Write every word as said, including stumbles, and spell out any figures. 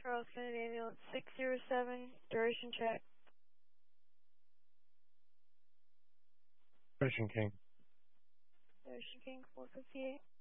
Charles Kennedy ambulance six zero seven, duration check. Ocean King. Ocean King four fifty-eight.